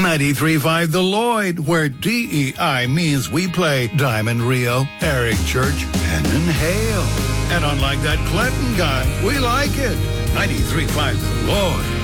93.5 The Lloyd, where DEI means we play Diamond Rio, Eric Church, and Inhale. And unlike that Clinton guy, we like it. 93.5 The Lloyd.